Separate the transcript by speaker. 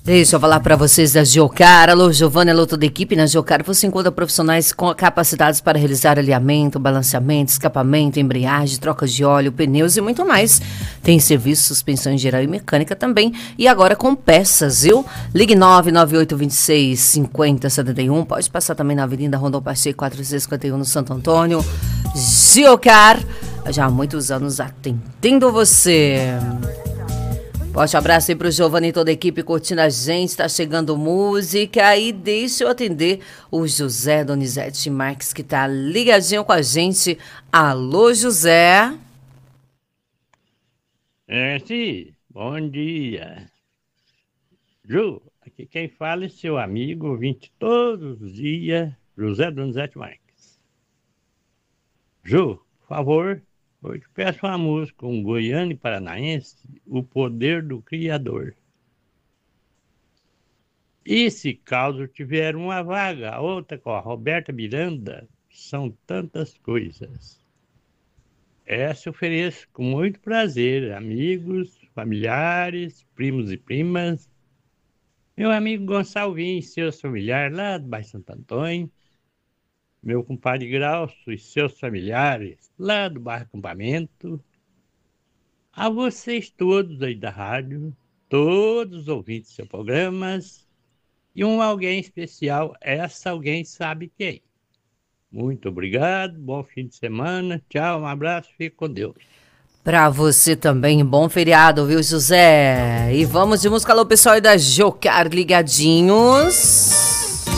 Speaker 1: Deixa eu falar para vocês da Geocar. Alô, Giovana, alô, toda a equipe. Na Geocar você encontra profissionais capacitados para realizar alinhamento, balanceamento, escapamento, embreagem, trocas de óleo, pneus e muito mais. Tem serviço, suspensão em geral e mecânica também. E agora com peças, viu? Ligue 998265071. Pode passar também na Avenida Rondon Pacheco 451 no Santo Antônio. Geocar, já há muitos anos atendendo você. Forte abraço aí pro Giovanni e toda a equipe curtindo a gente, tá chegando música e deixa eu atender o José Donizete Marques que tá ligadinho com a gente. Alô, José.
Speaker 2: Sim, bom dia. Ju, aqui quem fala é seu amigo, ouvinte todos os dias, José Donizete Marques. Ju, por favor, hoje peço uma música, um goiano e paranaense, O Poder do Criador. E se caso tiver uma vaga, a outra com a Roberta Miranda, são tantas coisas. Essa ofereço com muito prazer, amigos, familiares, primos e primas. Meu amigo Gonçalvinho e seus familiares lá do bairro Santo Antônio. Meu compadre Grauço e seus familiares lá do bairro Acampamento. A vocês todos aí da rádio, todos os ouvintes dos seus programas. E um alguém especial, essa alguém sabe quem. Muito obrigado, bom fim de semana, tchau, um abraço, fique com Deus.
Speaker 1: Pra você também, bom feriado, viu, José? E vamos de música, alô, pessoal aí da Geocar ligadinhos.